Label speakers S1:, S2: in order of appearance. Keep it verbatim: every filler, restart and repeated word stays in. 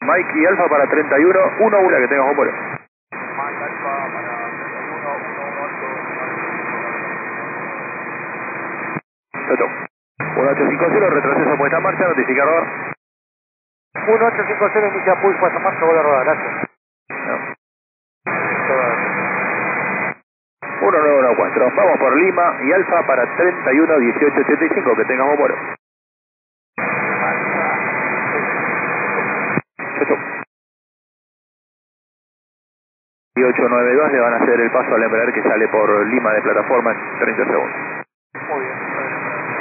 S1: Mike y Alfa para treinta y uno, uno uno, que tengas un vuelo.
S2: Mike Alfa para treinta y uno, uno ocho.
S1: Toto. uno ocho cinco cero, retroceso puesta en marcha, notificador.
S2: uno ocho cinco cero, inicia pulse, puesta en marcha, voy a rodar, gracias.
S1: No. uno nueve uno cuatro, vamos por Lima y Alfa para treinta y uno, dieciocho ochenta y cinco, que tengamos vuelo. Toto. Y ocho nueve dos le van a hacer el paso al Embraer que sale por Lima de plataforma en treinta segundos.